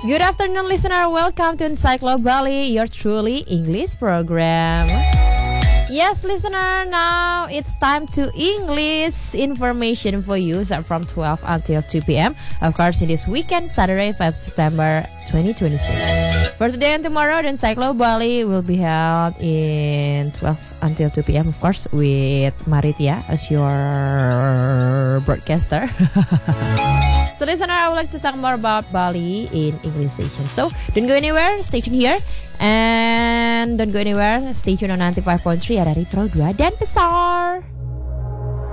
Good afternoon, listener. Welcome to Encyclo Bali, your truly English program. Yes, listener, now it's time to English information for you from 12 until 2 p.m. Of course, in this weekend, Saturday, 5 September 2026. For today and tomorrow, the Encyclo Bali will be held in 12 until 2 p.m. Of course, with Maritia as your broadcaster. So listener, I would like to talk more about Bali in English station. So don't go anywhere, stay tuned here. And don't go anywhere, stay tuned on 95.3 RRI Pro 2 dan Pesan.